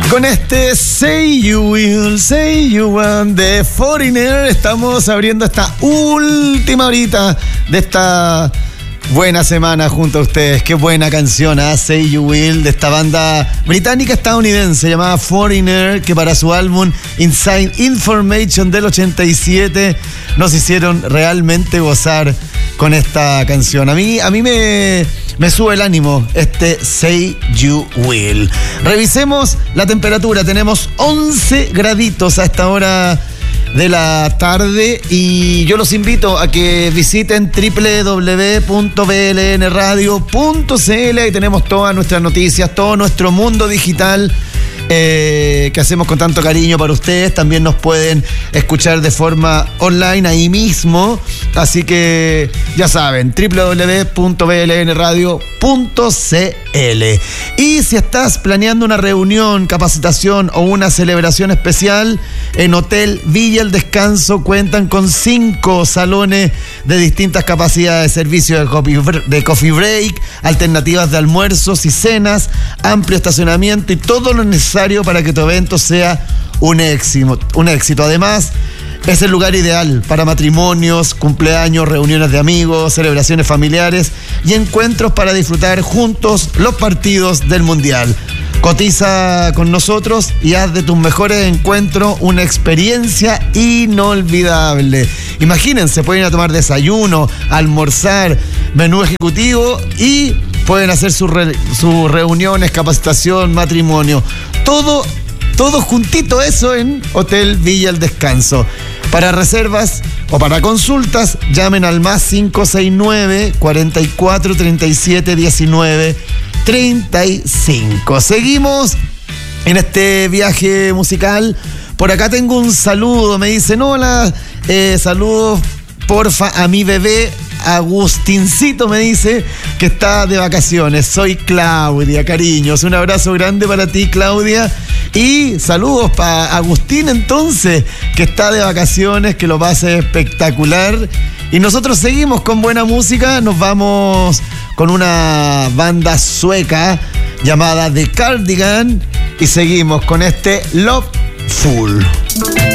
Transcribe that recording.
Con este Say You Will, Say You Want de Foreigner estamos abriendo esta última horita de esta buena semana junto a ustedes. Qué buena canción, Say You Will, de esta banda británica-estadounidense llamada Foreigner, que para su álbum Inside Information del 87 nos hicieron realmente gozar con esta canción. A mí me sube el ánimo este Say You Will. Revisemos la temperatura. Tenemos 11 graditos a esta hora de la tarde y yo los invito a que visiten www.blnradio.cl. Ahí tenemos todas nuestras noticias, todo nuestro mundo digital que hacemos con tanto cariño para ustedes. También nos pueden escuchar de forma online ahí mismo, así que ya saben, www.blnradio.cl. Y si estás planeando una reunión, capacitación o una celebración especial, en Hotel Villa El Descanso cuentan con 5 salones de distintas capacidades, servicio de coffee break, alternativas de almuerzos y cenas, amplio estacionamiento y todo lo necesario para que tu evento sea un éxito. Además, es el lugar ideal para matrimonios, cumpleaños, reuniones de amigos, celebraciones familiares y encuentros para disfrutar juntos los partidos del Mundial. Cotiza con nosotros y haz de tus mejores encuentros una experiencia inolvidable. Imagínense, pueden ir a tomar desayuno, almorzar, menú ejecutivo y pueden hacer sus reuniones, capacitación, matrimonio. Todo juntito eso en Hotel Villa El Descanso. Para reservas o para consultas, llamen al más 569 44 37 19 35. Seguimos en este viaje musical. Por acá tengo un saludo. Me dicen: hola, saludos porfa a mi bebé Agustincito, me dice que está de vacaciones. Soy Claudia, cariños. Un abrazo grande para ti, Claudia. Y saludos para Agustín, entonces, que está de vacaciones, que lo pase espectacular. Y nosotros seguimos con buena música. Nos vamos con una banda sueca llamada The Cardigan y seguimos con este Loveful.